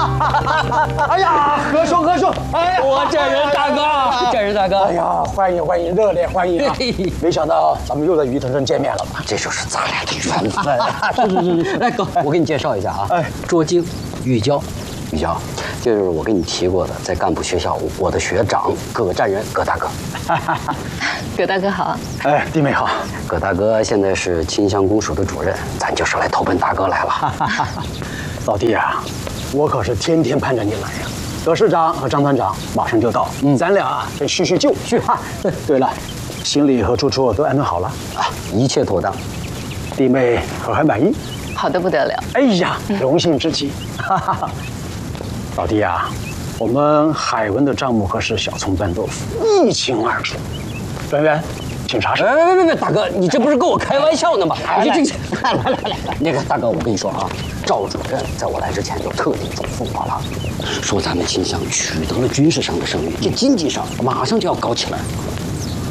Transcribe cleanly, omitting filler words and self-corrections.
哎呀，何叔何叔，哎呀， 我这人大哥，这人大哥， 哎呀，欢迎欢迎，热烈欢迎啊！没想到咱们又在鱼藤镇见面了吧？ 这就是咱俩的缘分。是，来哥，我给你介绍一下啊。哎，卓晶、玉娇，玉娇，这就是我跟你提过的，在干部学校我的学长葛占仁，葛大哥。 葛大哥好。 哎，弟妹好。 葛大哥现在是清乡公署的主任，咱就是来投奔大哥来了。 老弟啊，我可是天天盼着你来呀。葛市长和张团长马上就到，咱俩这叙叙旧。对了，行李和住处都安顿好了啊，一切妥当。 弟妹可还满意？ 好的不得了。 哎呀，荣幸之极。老弟啊，我们海文的账目可是小葱拌豆腐，一清二楚。专员，请查审。 别，大哥，你这不是跟我开玩笑呢吗？来，那个大哥，我跟你说啊，赵主任在我来之前就特地嘱咐我了，说咱们清乡取得了军事上的胜利，这经济上马上就要搞起来。